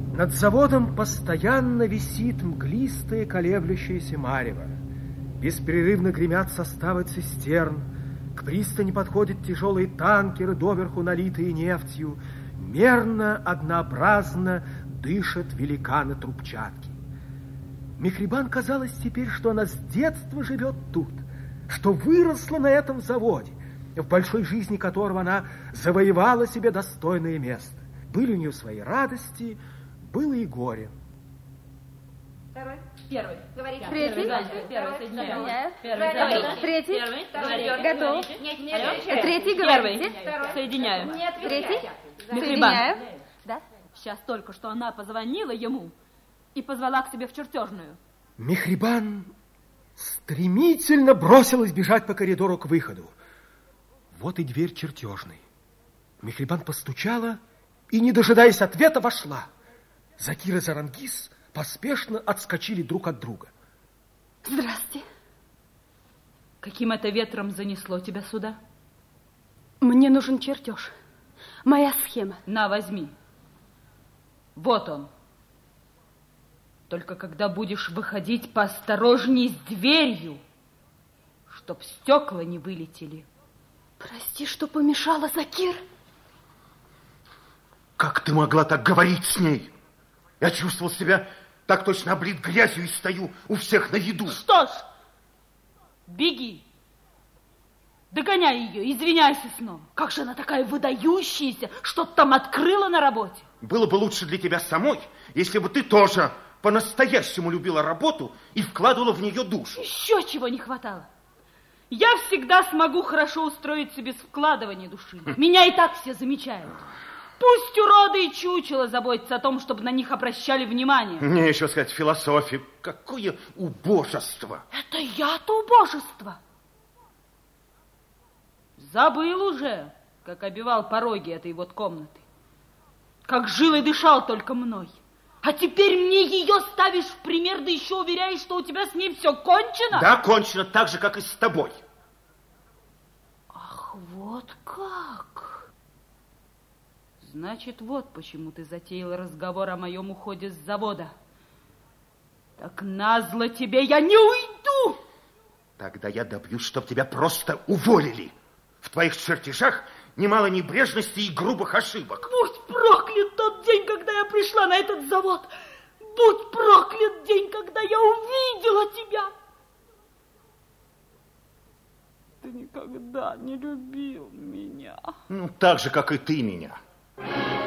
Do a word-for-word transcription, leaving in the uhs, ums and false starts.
Над заводом постоянно висит мглистое колеблющееся марево. Беспрерывно гремят составы цистерн. К пристани подходят тяжелые танкеры, доверху налитые нефтью. Мерно, однообразно дышат великаны трубчатки. Мехрибан казалось теперь, что она с детства живет тут, что выросла на этом заводе, в большой жизни которого она завоевала себе достойное место. Были у нее свои радости, было и горе. Второй. Первый. Говорите. Третий. Первый. Соединяю. Первый. Третий. Первый. Готов. Нет, нет. Третий. Говорите. Соединяю. Нет. Третий. Мехрибан. Да? Сейчас только что она позвонила ему и позвала к себе в чертежную. Мехрибан стремительно бросилась бежать по коридору к выходу. Вот и дверь чертежной. Мехрибан постучала и, не дожидаясь ответа, вошла. Закир и Зарангис поспешно отскочили друг от друга. Здрасте. Каким это ветром занесло тебя сюда? Мне нужен чертеж. Моя схема. На, возьми. Вот он. Только когда будешь выходить, поосторожней с дверью, чтоб стекла не вылетели. Прости, что помешала, Закир. Как ты могла так говорить с ней? Я чувствовал себя так точно облит грязью и стою у всех на виду. Что ж, беги. Догоняй ее, извиняйся снова. Как же она такая выдающаяся, что-то там открыла на работе. Было бы лучше для тебя самой, если бы ты тоже по-настоящему любила работу и вкладывала в нее душу. Еще чего не хватало. Я всегда смогу хорошо устроиться без вкладывания души. Меня и так все замечают. Пусть уроды и чучело заботятся о том, чтобы на них обращали внимание. Мне еще сказать философия. Какое убожество. Это я-то убожество. Забыл уже, как обивал пороги этой вот комнаты. Как жил и дышал только мной. А теперь мне ее ставишь в пример, да еще уверяешь, что у тебя с ней все кончено? Да, кончено так же, как и с тобой. Ах, вот как. Значит, вот почему ты затеял разговор о моем уходе с завода. Так назло тебе я не уйду. Тогда я добьюсь, чтобы тебя просто уволили. В твоих чертежах немало небрежности и грубых ошибок. Будь проклят тот день, когда я пришла на этот завод. Будь проклят день, когда я увидела тебя. Ты никогда не любил меня. Ну, так же, как и ты меня.